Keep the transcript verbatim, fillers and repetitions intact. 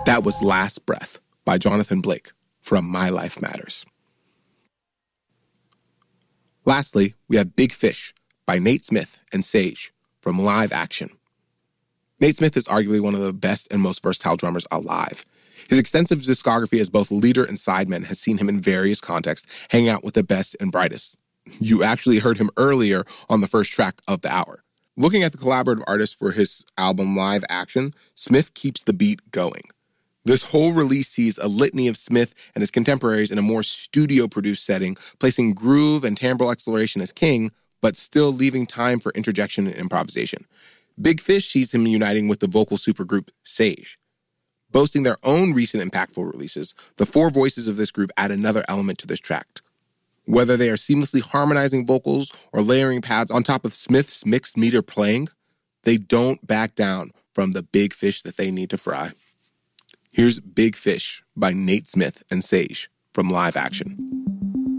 That was Last Breath by Jonathan Blake from My Life Matters. Lastly, we have Big Fish by Nate Smith and Sage from Live Action. Nate Smith is arguably one of the best and most versatile drummers alive. His extensive discography as both leader and sideman has seen him in various contexts, hanging out with the best and brightest. You actually heard him earlier on the first track of the hour. Looking at the collaborative artist for his album Live Action, Smith keeps the beat going. This whole release sees a litany of Smith and his contemporaries in a more studio-produced setting, placing groove and timbral exploration as king, but still leaving time for interjection and improvisation. Big Fish sees him uniting with the vocal supergroup Sage. Boasting their own recent impactful releases, the four voices of this group add another element to this track. Whether they are seamlessly harmonizing vocals or layering pads on top of Smith's mixed meter playing, they don't back down from the big fish that they need to fry. Here's Big Fish by Nate Smith and Sage from Live Action.